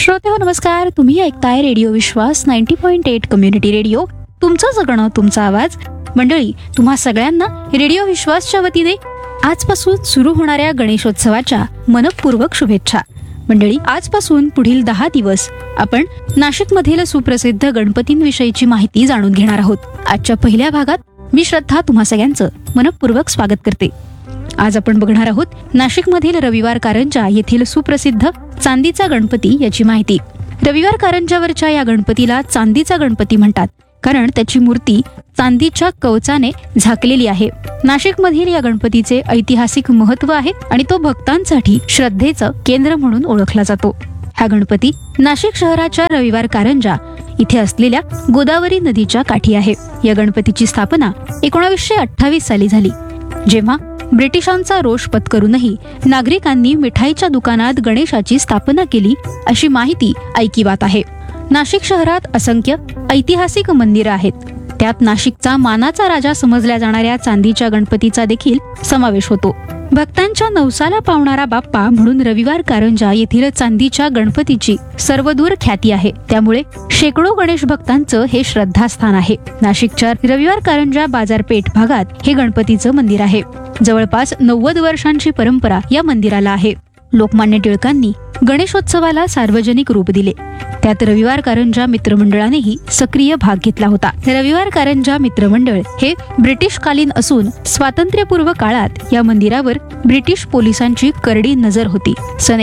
श्रोते हो नमस्कार. तुम्ही ऐकताय रेडिओ विश्वास 90.8 कम्युनिटी रेडिओ. तुमचं जगणं तुमचा आवाज. मंडळी, तुम्हा सगळ्यांना रेडिओ विश्वासच्या वतीने आजपासून सुरू होणाऱ्या गणेशोत्सवाच्या मनपूर्वक शुभेच्छा. मंडळी, आजपासून पुढील 10 दिवस आपण नाशिकमधील सुप्रसिद्ध गणपतींविषयीची माहिती जाणून घेणार आहोत. आजच्या पहिल्या भागात मी श्रद्धा तुम्हा सगळ्यांचं मनपूर्वक स्वागत करते. आज आपण बघणार आहोत नाशिकमधील रविवार कारंजा येथील सुप्रसिद्ध चांदीचा गणपती याची माहिती. रविवार कारंजावरच्या या गणपतीला चांदीचा गणपती म्हणतात कारण त्याची मूर्ती चांदीच्या कवचाने झाकलेली आहे. नाशिकमधील या गणपतीचे ऐतिहासिक महत्त्व आहे आणि तो भक्तांसाठी श्रद्धेचं केंद्र म्हणून ओळखला जातो. हा गणपती नाशिक शहराच्या रविवार कारंजा इथे असलेल्या गोदावरी नदीच्या काठी आहे. या गणपतीची स्थापना 1928 साली झाली, जेव्हा ब्रिटिशांचा रोष पत्करूनही नागरिकांनी मिठाईच्या दुकानात गणेशाची स्थापना केली अशी माहिती ऐकिवात आहे. नाशिक शहरात असंख्य ऐतिहासिक मंदिरं आहेत. त्यात नाशिकचा मानाचा राजा समजल्या जाणाऱ्या चांदीच्या गणपतीचा देखील समावेश होतो. भक्तांच्या नवसाला पावणारा बाप्पा म्हणून रविवार कारंजा येथील चांदीच्या गणपतीची सर्वदूर ख्याती आहे. त्यामुळे शेकडो गणेश भक्तांचं हे श्रद्धास्थान आहे. नाशिकच्या रविवार कारंजा बाजारपेठ भागात हे गणपतीचं मंदिर आहे. जवळपास 90 वर्षांची परंपरा या मंदिराला आहे. लोकमान्य टिळकांनी गणेशोत्सवाला सार्वजनिक रूप दिले. त्यात रविवार कारंजा मित्रमंडळानेही सक्रिय भाग घेतला होता. रविवार कारंजा मित्रमंडळ हे ब्रिटिशकालीन असून स्वातंत्र्यपूर्व काळात या मंदिरावर ब्रिटिश पोलिसांची करडी नजर होती. सन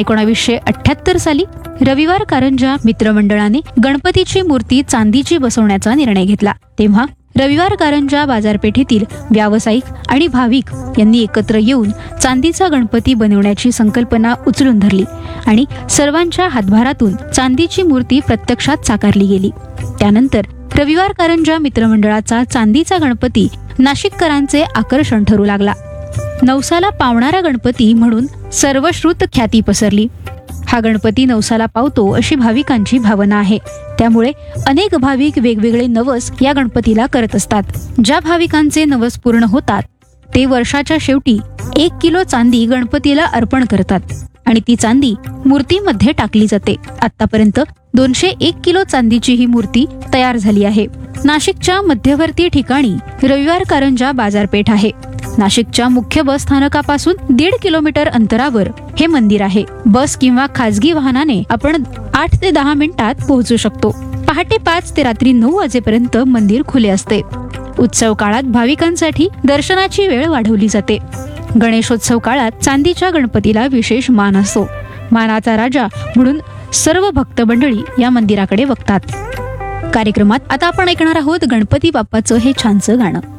1978 साली रविवार कारंजा मित्रमंडळाने गणपतीची मूर्ती चांदीची बसवण्याचा निर्णय घेतला. तेव्हा रविवार कारंजा बाजारपेठेतील व्यावसायिक आणि भाविक यांनी एकत्र येऊन चांदीचा गणपती बनवण्याची संकल्पना उचलून धरली आणि सर्वांच्या हातभारातून चांदीची मूर्ती प्रत्यक्षात साकारली गेली. त्यानंतर रविवार कारंजा मित्रमंडळाचा चांदीचा गणपती नाशिककरांचे आकर्षण ठरू लागला. नवसाला पावणारा गणपती म्हणून सर्वश्रुत ख्याती पसरली. हा गणपती नवसाला पावतो अशी भाविकांची भावना आहे. त्यामुळे अनेक भाविक वेगवेगळे नवस या गणपतीला करत असतात. ज्या भाविकांचे नवस पूर्ण होतात ते वर्षाच्या शेवटी 1 किलो चांदी गणपतीला अर्पण करतात आणि ती चांदी मूर्तीमध्ये टाकली जाते. आतापर्यंत 201 किलो चांदीची ही मूर्ती तयार झाली आहे. नाशिकच्या मध्यवर्ती ठिकाणी रविवार कारंजा बाजारपेठ आहे. नाशिकच्या मुख्य बस स्थानकापासून 1.5 किलोमीटर अंतरावर हे मंदिर आहे. बस किंवा खासगी वाहनाने आपण 8 ते 10 मिनिटात पोहोचू शकतो. पहाटे 5 ते रात्री 9 वाजेपर्यंत मंदिर खुले असते. उत्सव काळात भाविकांसाठी दर्शनाची वेळ वाढवली जाते. गणेशोत्सव काळात चांदीच्या गणपतीला विशेष मान असतो. मानाचा राजा म्हणून सर्व भक्त मंडळी या मंदिराकडे बघतात. कार्यक्रमात आता आपण ऐकणार आहोत गणपती बाप्पाचं हे छानसं गाणं.